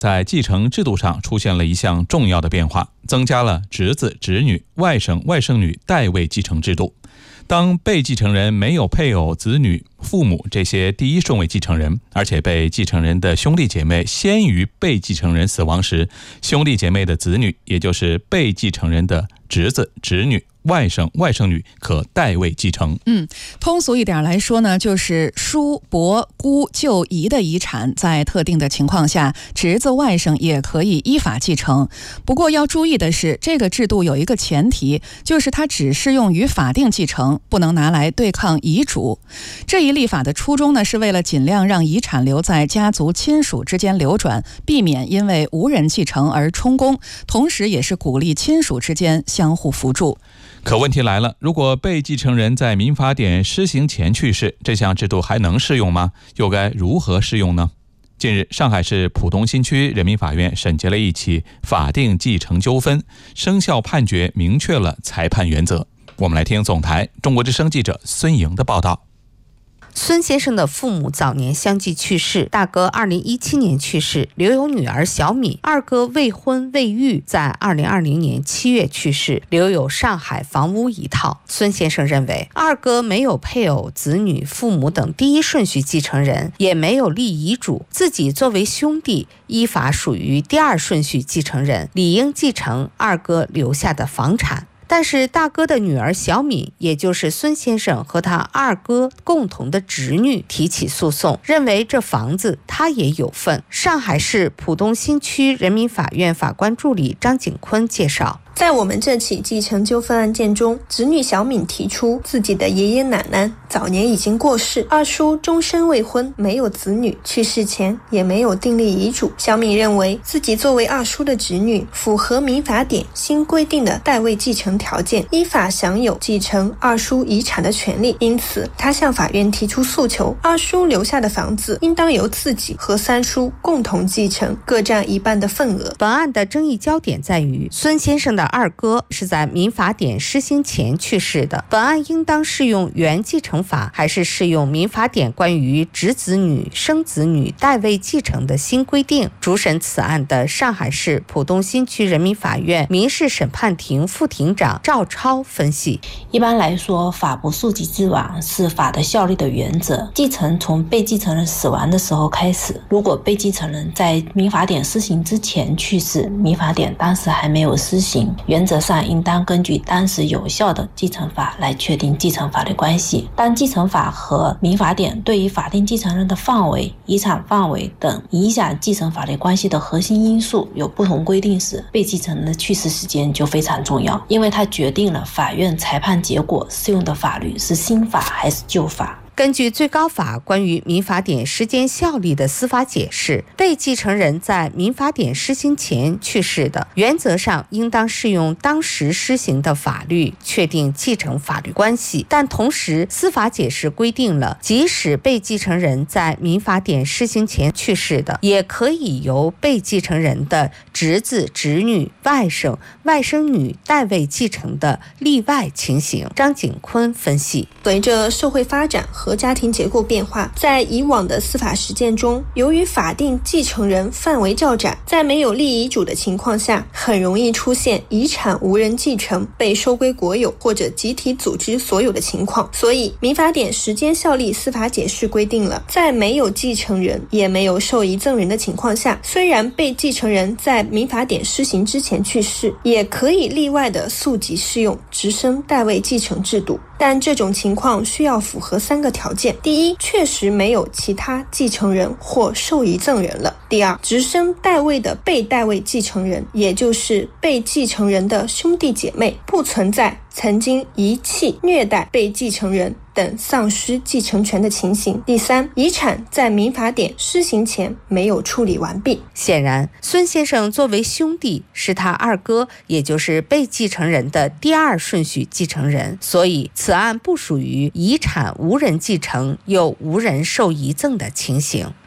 在继承制度上出现了一项重要的变化，增加了侄子、侄女、外甥、外甥女代位继承制度。当被继承人没有配偶、子女、父母这些第一顺位继承人，而且被继承人的兄弟姐妹先于被继承人死亡时，兄弟姐妹的子女，也就是被继承人的侄子、侄女、外甥、外甥女可代位继承。 通俗一点来说呢，就是叔、伯、姑、舅、姨的遗产，在特定的情况下，侄子、外甥也可以依法继承。不过要注意的是，这个制度有一个前提，就是它只适用于法定继承，不能拿来对抗遗嘱。这一立法的初衷呢，是为了尽量让遗产留在家族亲属之间流转，避免因为无人继承而充公，同时也是鼓励亲属之间相互扶助。 可问题来了，如果被继承人在民法典施行前去世，这项制度还能适用吗？又该如何适用呢？近日，上海市浦东新区人民法院审结了一起法定继承纠纷，生效判决明确了裁判原则。我们来听总台中国之声记者孙莹的报道。 孙先生的父母早年相继去世，大哥2017年去世，留有女儿小米；二哥未婚未育，在2020年7月去世，留有上海房屋一套。孙先生认为，二哥没有配偶、子女、父母等第一顺序继承人，也没有立遗嘱，自己作为兄弟，依法属于第二顺序继承人，理应继承二哥留下的房产。但是大哥的女儿小米，也就是孙先生和他二哥共同的侄女提起诉讼，认为这房子他也有份。上海市浦东新区人民法院法官助理张景坤介绍， 在我们这起继承纠纷案件中，侄女小敏提出自己的爷爷奶奶早年已经过世，二叔终身未婚，没有子女，去世前也没有订立遗嘱。小敏认为自己作为二叔的侄女，符合民法典新规定的代位继承条件，依法享有继承二叔遗产的权利，因此她向法院提出诉求，二叔留下的房子应当由自己和三叔共同继承，各占一半的份额。 本案的争议焦点在于，孙先生的二哥是在民法典施行前去世的，本案应当适用原继承法，还是适用民法典关于侄子女、生子女代位继承的新规定？主审此案的上海市浦东新区人民法院民事审判庭副庭长赵超分析， 一般来说，法不溯及既往是法的效力的原则。继承从被继承人死亡的时候开始，如果被继承人在民法典施行之前去世，民法典当时还没有施行，原则上应当根据当时有效的继承法来确定继承法律关系。当继承法和民法典对于法定继承人的范围、遗产范围等影响继承法律关系的核心因素有不同规定时，被继承人的去世时间就非常重要，因为它决定了法院裁判结果适用的法律是新法还是旧法。 根据最高法关于民法典时间效力的司法解释，被继承人在民法典施行前去世的，原则上应当适用当时施行的法律确定继承法律关系。但同时，司法解释规定了，即使被继承人在民法典施行前去世的，也可以由被继承人的侄子、侄女、外甥、外甥女代位继承的例外情形。张景坤分析， 随着社会发展和家庭结构变化，在以往的司法实践中，由于法定继承人范围较窄，在没有立遗嘱的情况下，很容易出现遗产无人继承、被收归国有或者集体组织所有的情况。所以民法典时间效力司法解释规定了，在没有继承人也没有受遗赠人的情况下，虽然被继承人在民法典施行之前去世，也可以例外的溯及适用直升代位继承制度。但这种情况需要符合3个条件：第一，确实没有其他继承人或受遗赠人了；第二，直升代位的被代位继承人，也就是被继承人的兄弟姐妹，不存在曾经遗弃、虐待被继承人等丧失继承权的情形；第三，遗产在民法典施行前没有处理完毕。 显然，孙先生作为兄弟，是他二哥，也就是被继承人的第二顺序继承人，所以此案不属于遗产无人继承又无人受遗赠的情形。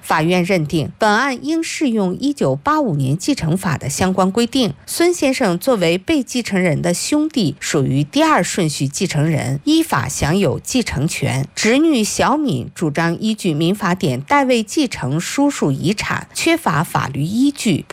法院认定，本案应适用1985年继承法的相关规定。孙先生作为被继承人的兄弟，属于第二顺序继承人，依法享有继承权。侄女小敏主张依据民法典代位继承叔叔遗产，缺乏法律依据。